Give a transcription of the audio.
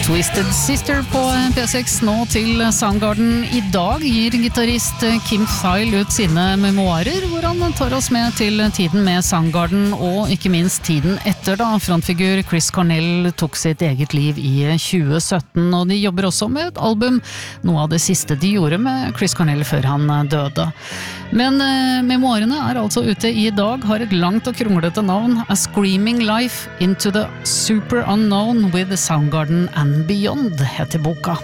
Twisted Sister på P6 nå til Soundgarden. I dag gir gitarist Kim Thayil ut sine memoarer, hvor han tar oss med til tiden med Soundgarden, og ikke minst tiden etter da frontfigur Chris Cornell tok sitt eget liv i 2017, og de jobber også med et album, noe av det siste de gjorde med Chris Cornell før han døde. Men memoarene er altså ute i dag, har et langt og kronglete navn, A Screaming Life into the Super Unknown with Soundgarden and Beyond heter boka.